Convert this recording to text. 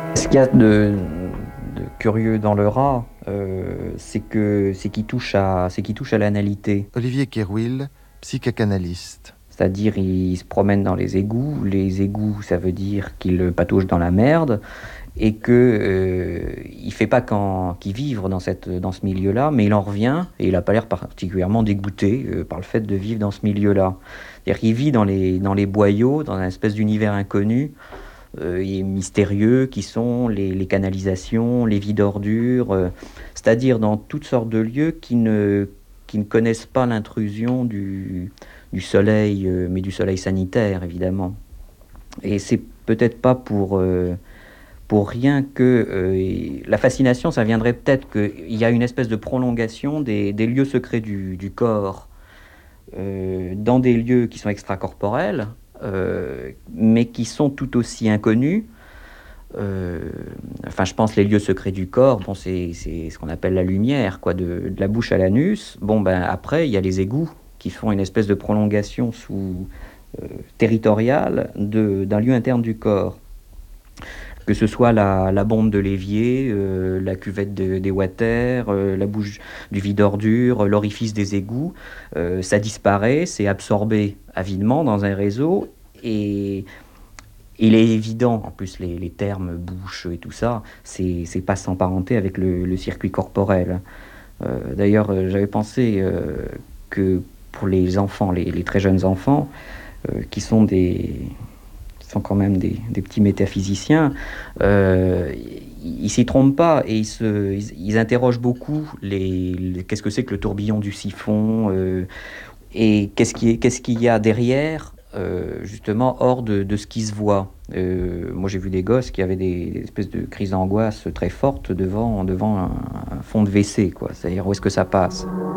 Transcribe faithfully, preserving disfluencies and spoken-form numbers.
Ce qu'il y a de, de curieux dans le rat, euh, c'est que c'est qu'il touche à, c'est qu'il touche à l'analité. Olivier Kérouil, psychanalyste. C'est-à-dire, il se promène dans les égouts. Les égouts, ça veut dire qu'il patauge dans la merde et que euh, il fait pas qu'en, qu'il vivre dans cette, dans ce milieu-là, mais il en revient et il a pas l'air particulièrement dégoûté euh, par le fait de vivre dans ce milieu-là. C'est-à-dire qu'il vit dans les, dans les boyaux, dans un espèce d'univers inconnu euh, et mystérieux qui sont les, les canalisations, les vies d'ordures, euh, c'est-à-dire dans toutes sortes de lieux qui ne, qui ne connaissent pas l'intrusion du, du soleil, euh, mais du soleil sanitaire évidemment. Et c'est peut-être pas pour, euh, pour rien que euh, la fascination, ça viendrait peut-être qu'il y a une espèce de prolongation des, des lieux secrets du, du corps euh, dans des lieux qui sont extracorporels, euh, mais qui sont tout aussi inconnus. Euh, enfin, je pense les lieux secrets du corps, bon, c'est, c'est ce qu'on appelle la lumière, quoi, de, de la bouche à l'anus. Bon, ben après, il y a les égouts qui font une espèce de prolongation sous euh, territoriale de, d'un lieu interne du corps. Que ce soit la, la bombe de l'évier, euh, la cuvette de, des water, euh, la bouche du vide ordure, l'orifice des égouts, euh, ça disparaît, c'est absorbé avidement dans un réseau et il est évident, en plus les, les termes bouche et tout ça, c'est, c'est pas sans parenté avec le, le circuit corporel. Euh, d'ailleurs, euh, j'avais pensé euh, que pour les enfants, les, les très jeunes enfants, euh, qui sont des, sont quand même des, des petits métaphysiciens, euh, ils, ils s'y trompent pas et ils, se, ils, ils interrogent beaucoup les, les- qu'est-ce que c'est que le tourbillon du siphon euh, et qu'est-ce, qui est, qu'est-ce qu'il y a derrière, euh, justement, hors de, de ce qui se voit. Euh, moi, j'ai vu des gosses qui avaient des, des espèces de crises d'angoisse très fortes devant, devant un, un fond de W C, quoi. C'est-à-dire où est-ce que ça passe.